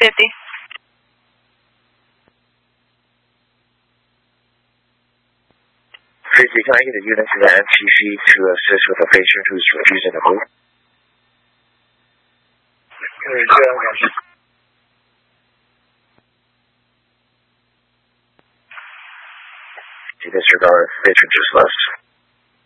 50. Fifty, can I get a unit to the NTC to assist with a patient who's refusing to move? Disregard, patient just left.